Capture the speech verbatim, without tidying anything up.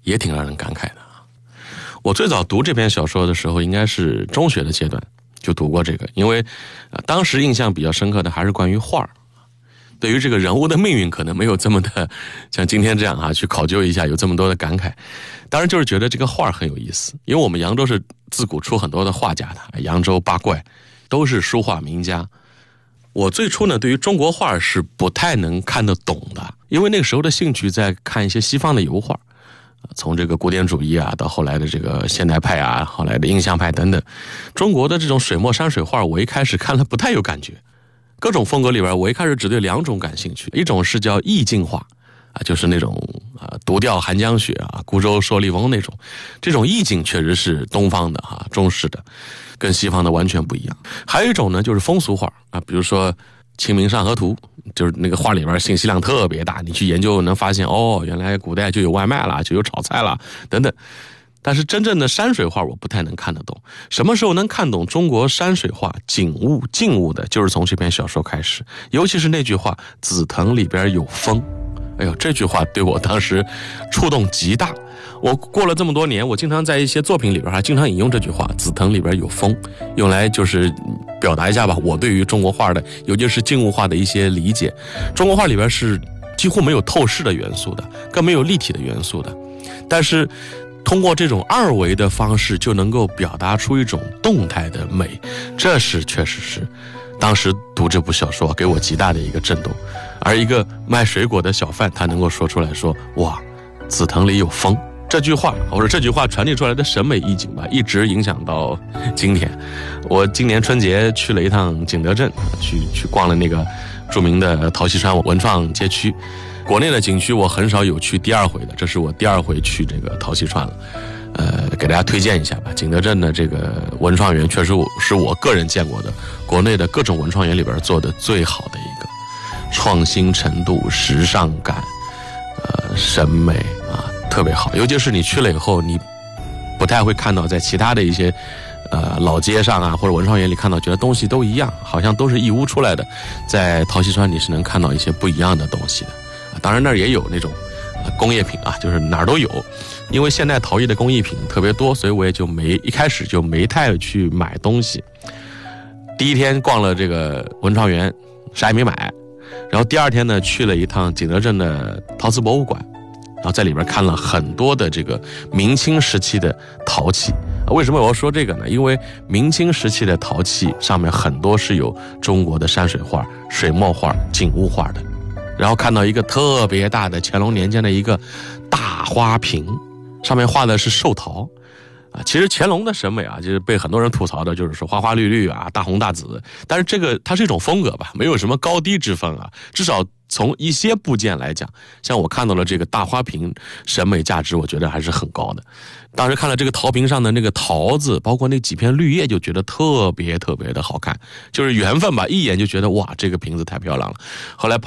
也挺让人感慨的啊。我最早读这篇小说的时候，应该是中学的阶段就读过这个，因为、呃、当时印象比较深刻的还是关于画儿。对于这个人物的命运可能没有这么的像今天这样啊去考究一下，有这么多的感慨。当然就是觉得这个画很有意思，因为我们扬州是自古出很多的画家的，扬州八怪都是书画名家。我最初呢对于中国画是不太能看得懂的，因为那个时候的兴趣在看一些西方的油画，从这个古典主义啊到后来的这个现代派啊，后来的印象派等等。中国的这种水墨山水画我一开始看了不太有感觉，各种风格里边我一开始只对两种感兴趣，一种是叫意境画啊，就是那种啊独钓寒江雪啊，孤舟蓑笠翁那种，这种意境确实是东方的哈、啊，中式的，跟西方的完全不一样。还有一种呢就是风俗画啊，比如说《清明上河图》，就是那个画里边信息量特别大，你去研究能发现哦，原来古代就有外卖啦，就有炒菜啦等等。但是真正的山水画我不太能看得懂。什么时候能看懂中国山水画景物静物的，就是从这篇小说开始，尤其是那句话紫藤里边有风。哎呦，这句话对我当时触动极大。我过了这么多年，我经常在一些作品里边还经常引用这句话，紫藤里边有风，用来就是表达一下吧我对于中国画的尤其是静物画的一些理解。中国画里边是几乎没有透视的元素的，更没有立体的元素的，但是通过这种二维的方式就能够表达出一种动态的美，这是确实是当时读这部小说给我极大的一个震动。而一个卖水果的小贩，他能够说出来说哇，紫藤里有风，这句话或者这句话传递出来的审美意境吧，一直影响到今天。我今年春节去了一趟景德镇，去去逛了那个著名的陶溪川文创街区。国内的景区我很少有去第二回的，这是我第二回去这个陶溪川了。呃，给大家推荐一下吧，景德镇的这个文创园确实是我个人见过的国内的各种文创园里边做的最好的一个，创新程度、时尚感、呃审美啊特别好。尤其是你去了以后，你不太会看到在其他的一些呃老街上啊或者文创园里看到觉得东西都一样，好像都是义乌出来的，在陶溪川你是能看到一些不一样的东西的。当然那儿也有那种工业品啊，就是哪儿都有。因为现代陶艺的工艺品特别多，所以我也就没一开始就没太去买东西。第一天逛了这个文创园，啥也没买。然后第二天呢，去了一趟景德镇的陶瓷博物馆，然后在里边看了很多的这个明清时期的陶器。为什么我要说这个呢？因为明清时期的陶器上面很多是有中国的山水画、水墨画、景物画的。然后看到一个特别大的乾隆年间的一个大花瓶，上面画的是寿桃啊。其实乾隆的审美啊，就是被很多人吐槽的，就是说花花绿绿啊，大红大紫。但是这个它是一种风格吧，没有什么高低之分啊。至少从一些部件来讲，像我看到了这个大花瓶，审美价值我觉得还是很高的。当时看了这个陶瓶上的那个桃子，包括那几片绿叶，就觉得特别特别的好看，就是缘分吧，一眼就觉得哇，这个瓶子太漂亮了。后来